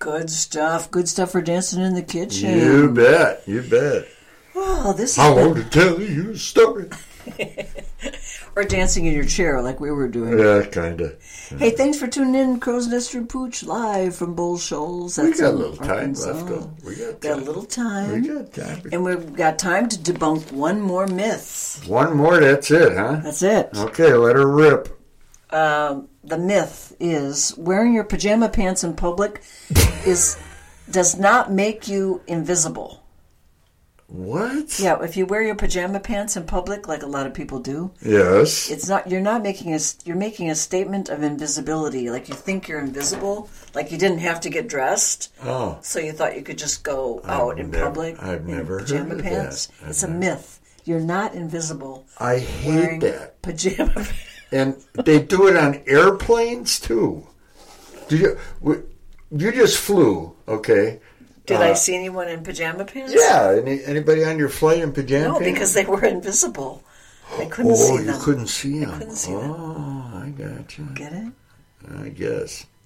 Good stuff. Good stuff for dancing in the kitchen. You bet. You bet. Oh, this I want to tell you a story. Or dancing in your chair like we were doing. Yeah, kind of. Hey, thanks for tuning in. Crow's Nest and Pooch live from Bull Shoals. We got a little time left, though. We got a little time. We got time. And we've got time to debunk one more myth. One more, that's it, huh? That's it. Okay, let her rip. The myth is wearing your pajama pants in public does not make you invisible. What? Yeah, if you wear your pajama pants in public, like a lot of people do, yes, it's not. You're making a statement of invisibility. Like you think you're invisible, like you didn't have to get dressed. Oh, so you thought you could just go out in public. I've never heard pajama of pants. that. It's a myth. You're not invisible. I hate that pajama pants. And they do it on airplanes too. You just flew, okay? Did I see anyone in pajama pants? Yeah. Anybody on your flight in pajama pants? No, because they were invisible. I couldn't see them. Oh, you couldn't see them. I couldn't see them. Oh, I got you. Get it? I guess.